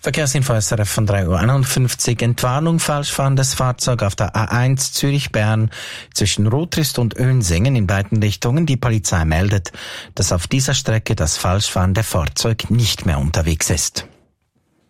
Verkehrsinfo SRF von 3:51 Uhr. Entwarnung, falsch fahrendes Fahrzeug auf der A1 Zürich-Bern zwischen Rotrist und Önsingen in beiden Richtungen. Die Polizei meldet, dass auf dieser Strecke das falsch fahrende Fahrzeug nicht mehr unterwegs ist.